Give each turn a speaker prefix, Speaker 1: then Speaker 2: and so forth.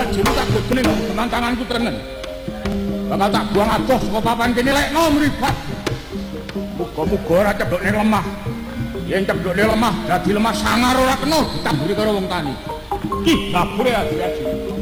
Speaker 1: ajimu tak gegene kok tanganku trengen. Bakal tak buang adoh saka papan kene lekno mripat. Muga-muga ora cebokne lemah. Yen cebokne lemah dadi lemah sangar ora kena ditamburi karo wong tani. Ki, gabure aji-aji.